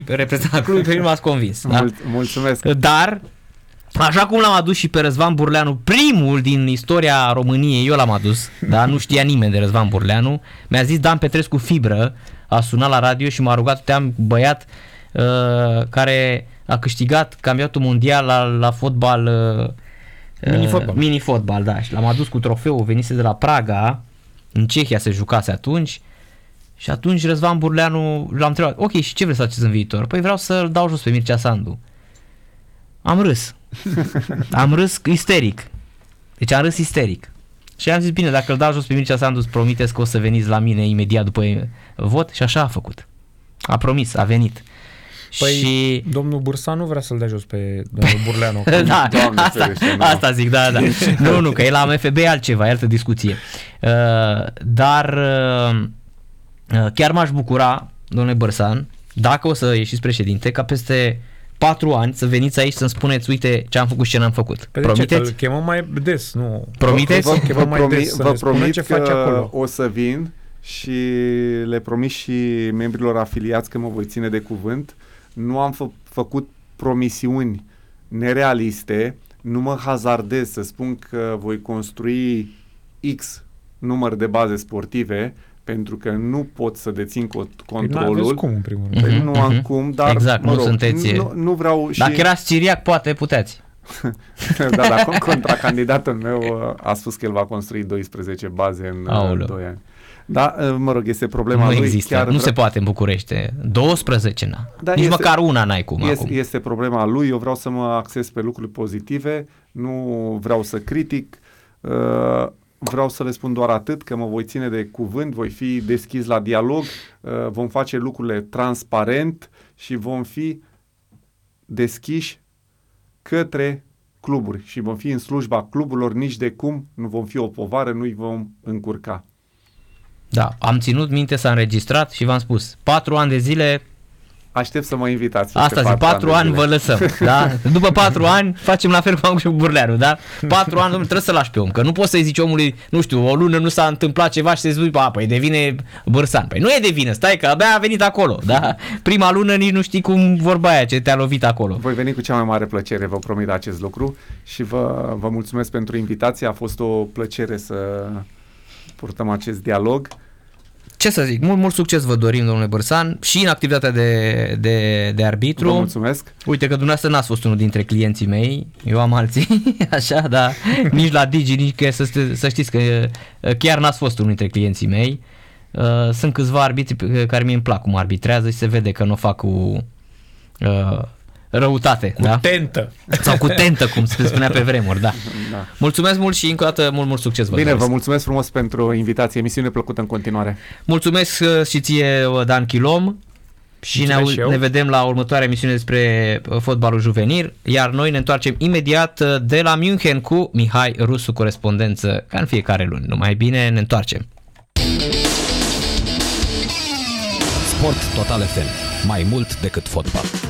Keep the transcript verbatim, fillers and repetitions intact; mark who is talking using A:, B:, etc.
A: reprezentant clubului, pe mine m-ați convins. Da?
B: Mulțumesc.
A: Dar, așa cum l-am adus și pe Răzvan Burleanu, primul din istoria României, eu l-am adus, dar nu știa nimeni de Răzvan Burleanu, mi-a zis Dan Petrescu Fibră, a sunat la radio și m-a rugat, te-am băiat uh, care a câștigat campionatul mondial la, la fotbal, uh,
C: mini-fotbal.
A: mini-fotbal, da, și l-am adus cu trofeul, venise de la Praga, în Cehia se jucase atunci. Și atunci Răzvan Burleanu l-am întrebat, ok, și ce vreți să faceți în viitor? Păi vreau să-l dau jos pe Mircea Sandu. Am râs. Am râs isteric. Deci am râs isteric. Și am zis, bine, dacă îl dau jos pe Mircea Sandu, îți promiteți că o să veniți la mine imediat după vot? Și așa a făcut. A promis, a venit.
C: Păi
A: și...
C: domnul Bursa nu vrea să-l dea jos pe domnul Burleanu.
A: Da,
B: Doamne,
A: asta,
B: ferește, nu.
A: asta zic, da, da. Nu, nu, că e la M F B altceva, e altă discuție. Uh, dar... Uh, chiar m-aș bucura, domnule Bărsan, dacă o să ieșiți președinte, ca peste patru ani să veniți aici să-mi spuneți, uite ce am făcut și ce n-am făcut.
C: Pe
A: Promiteți?
C: De ce? Chemăm mai des, nu?
A: Promiteți?
C: Vă, vă, vă, mai
B: promi,
C: des să
B: vă
C: ne spună
B: promit
C: ce
B: că
C: face acolo.
B: o să vin și le promit și membrilor afiliați că mă voi ține de cuvânt. Nu am fă, făcut promisiuni nerealiste, nu mă hazardez să spun că voi construi X număr de baze sportive, pentru că nu pot să dețin controlul.
C: Păi cum, în primul rând.
B: Păi
A: Uh-huh,
B: nu
A: uh-huh.
B: am cum, dar
A: exact,
B: mă
A: nu
B: rog,
A: sunteți...
B: Nu, nu vreau și...
A: Dacă erați ciriac, poate puteți.
B: da, dar contracandidatul meu a spus că el va construi doisprezece baze în
A: Aoleu.
B: doi ani. Da, mă rog, este problema
A: Nu
B: lui.
A: există,
B: chiar
A: nu
B: vre-
A: se poate în București. douăsprezece, na.
B: Da,
A: Nici
B: este-
A: măcar una n-ai cum
B: Este,
A: acum.
B: este problema lui, eu vreau să mă axez pe lucruri pozitive, nu vreau să critic, uh, vreau să le spun doar atât, că mă voi ține de cuvânt, voi fi deschis la dialog, uh, vom face lucrurile transparent și vom fi deschiși către cluburi și vom fi în slujba cluburilor, nici de cum nu vom fi o povară, nu-i vom încurca.
A: Da, am ținut minte, s-a înregistrat și v-am spus, patru ani de zile,
B: Aștept să mă invitați.
A: asta zic, patru ani
B: de
A: vă
B: zile.
A: lăsăm, da? După patru ani facem la fel cum am cu Burleanu, da? Patru ani, domnule, trebuie să lași pe om, că nu poți să-i zici omului, nu știu, o lună nu s-a întâmplat ceva și să-i zici, a, păi devine Bărsan. Păi nu e de vină, stai că abia a venit acolo, da? Prima lună nici nu știi cum vorba aia, ce te-a lovit acolo.
B: Voi veni cu cea mai mare plăcere, vă promit acest lucru și vă, vă mulțumesc pentru invitație, a fost o plăcere să purtăm acest dialog.
A: Ce să zic, mult, mult succes vă dorim, domnule Bărsan, și în activitatea de, de, de arbitru.
B: Vă mulțumesc.
A: Uite că dumneavoastră n-ați fost unul dintre clienții mei, eu am alții, așa, dar nici la Digi, nici că să, să știți că chiar n-ați fost unul dintre clienții mei. Sunt câțiva arbitri care mi-mi plac cum arbitrează și se vede că nu o fac cu uh, răutate.
C: Cu
A: da?
C: tentă.
A: Sau cu tentă, cum se spunea pe vremuri, da.
B: Da.
A: Mulțumesc mult și încă o dată mult, mult succes vă
B: Bine,
A: doresc.
B: vă mulțumesc frumos pentru invitație, emisiune plăcută în continuare.
A: Mulțumesc și ție, Dan Chilom, și ne,
C: Mulțumesc și eu.
A: ne vedem la următoarea emisiune despre fotbalul juvenil, iar noi ne întoarcem imediat de la München cu Mihai Rusu, corespondență ca în fiecare luni. Numai bine, ne întoarcem.
D: Sport Total F M. Mai mult decât fotbal.